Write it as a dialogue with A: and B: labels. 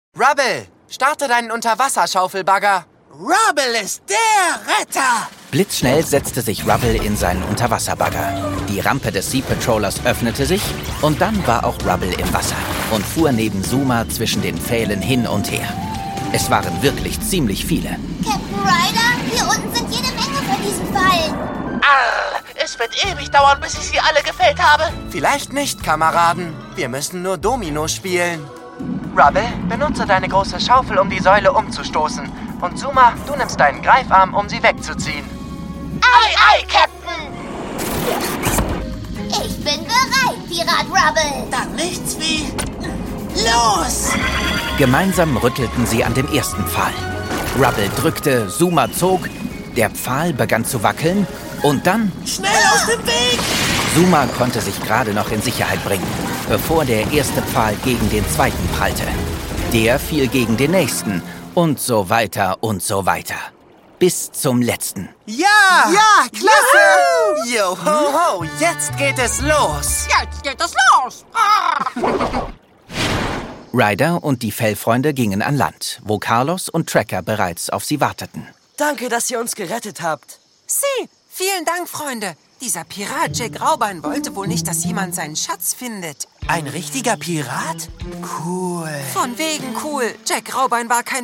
A: Rubble, starte deinen Unterwasserschaufelbagger.
B: Rubble ist der Retter!
C: Blitzschnell setzte sich Rubble in seinen Unterwasserbagger. Die Rampe des Sea Patrollers öffnete sich und dann war auch Rubble im Wasser und fuhr neben Zuma zwischen den Pfählen hin und her. Es waren wirklich ziemlich viele.
D: Captain Ryder, hier unten sind jede Menge von diesen Fallen.
B: Es wird ewig dauern, bis ich sie alle gefällt habe.
A: Vielleicht nicht, Kameraden. Wir müssen nur Domino spielen. Rubble, benutze deine große Schaufel, um die Säule umzustoßen. Und Zuma, du nimmst deinen Greifarm, um sie wegzuziehen.
D: Ei, Captain! Ich bin bereit, Pirat Rubble.
B: Dann nichts wie... Los!
C: Gemeinsam rüttelten sie an dem ersten Pfahl. Rubble drückte, Zuma zog, der Pfahl begann zu wackeln und dann...
B: Schnell aus dem Weg!
C: Zuma konnte sich gerade noch in Sicherheit bringen, bevor der erste Pfahl gegen den zweiten prallte. Der fiel gegen den nächsten und so weiter und so weiter. Bis zum letzten.
A: Ja!
B: Ja, klasse!
A: Yo, ho, ho, jetzt geht es los!
E: Jetzt geht es los!
C: Ryder und die Fellfreunde gingen an Land, wo Carlos und Tracker bereits auf sie warteten.
F: Danke, dass ihr uns gerettet habt.
E: Sie, vielen Dank, Freunde. Dieser Pirat Jack Raubein wollte wohl nicht, dass jemand seinen Schatz findet.
A: Ein richtiger Pirat? Cool.
E: Von wegen cool. Jack Raubein war kein